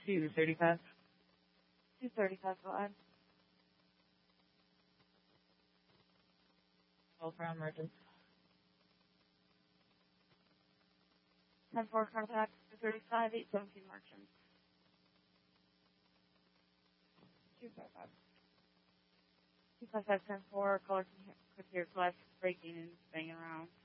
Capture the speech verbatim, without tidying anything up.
two thirty-five. two thirty-five, go ahead. twelve round merchants. ten four, contact, two thirty-five, eight seventeen merchants. two five five. two five five, ten four, caller can hear, could hear glass breaking and banging around.